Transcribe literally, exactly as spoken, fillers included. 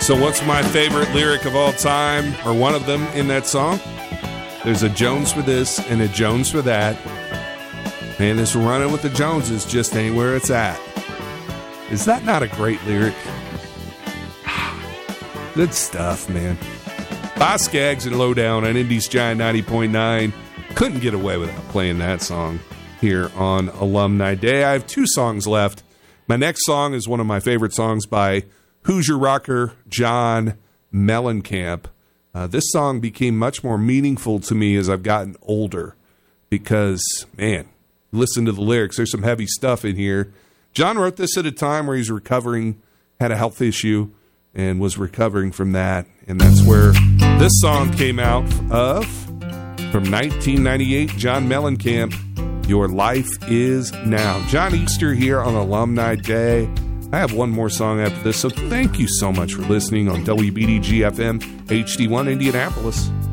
So what's my favorite lyric of all time, or one of them in that song? There's a Jones for this and a Jones for that. Man, this running with the Joneses just ain't where it's at. Is that not a great lyric? Good stuff, man. Boz Scaggs and Lowdown on Indy's Giant ninety point nine. Couldn't get away without playing that song here on Alumni Day. I have two songs left. My next song is one of my favorite songs by Hoosier rocker John Mellencamp. Uh, this song became much more meaningful to me as I've gotten older because, man, listen to the lyrics. There's some heavy stuff in here. John wrote this at a time where he's recovering, had a health issue, and was recovering from that. And that's where this song came out of. From nineteen ninety-eight, John Mellencamp, Your Life Is Now. John Easter here on Alumni Day. I have one more song after this, so thank you so much for listening on W B D G F M H D one Indianapolis.